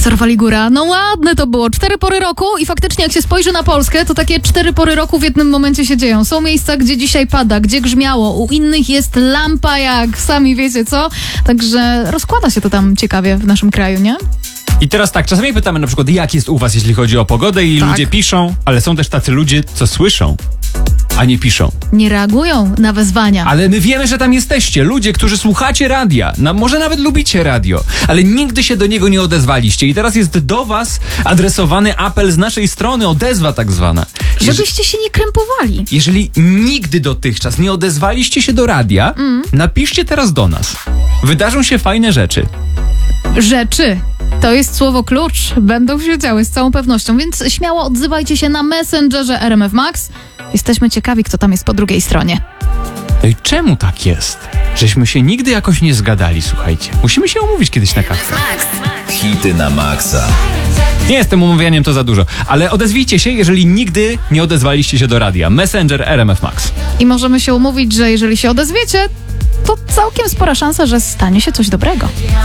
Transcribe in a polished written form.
Wiktor Waligura. No ładne to było. 4 pory roku i faktycznie jak się spojrzy na Polskę, to takie 4 pory roku w jednym momencie się dzieją. Są miejsca, gdzie dzisiaj pada, gdzie grzmiało. U innych jest lampa jak sami wiecie co. Także rozkłada się to tam ciekawie w naszym kraju, nie? I teraz tak, czasami pytamy na przykład, jak jest u was, jeśli chodzi o pogodę i Tak. ludzie piszą, ale są też tacy ludzie, co słyszą, a nie piszą. Nie reagują na wezwania. Ale my wiemy, że tam jesteście. Ludzie, którzy słuchacie radia. Może nawet lubicie radio, ale nigdy się do niego nie odezwaliście. I teraz jest do was adresowany apel z naszej strony, odezwa tak zwana. Żebyście się nie krępowali. Jeżeli nigdy dotychczas nie odezwaliście się do radia, napiszcie teraz do nas. Wydarzą się fajne rzeczy. Rzeczy. To jest słowo klucz. Będą się działy z całą pewnością, więc śmiało odzywajcie się na Messengerze RMF Max. Jesteśmy ciekawi, kto tam jest po drugiej stronie. No i czemu tak jest? Żeśmy się nigdy jakoś nie zgadali, słuchajcie. Musimy się umówić kiedyś na kawę. Hity na maksa. Nie jestem umawianiem, to za dużo. Ale odezwijcie się, jeżeli nigdy nie odezwaliście się do radia. Messenger RMF Max. I możemy się umówić, że jeżeli się odezwiecie, to całkiem spora szansa, że stanie się coś dobrego.